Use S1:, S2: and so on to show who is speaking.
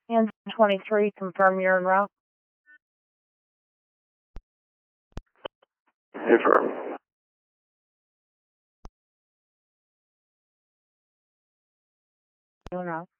S1: And 23, confirm you're en route.
S2: Affirm.
S1: En route.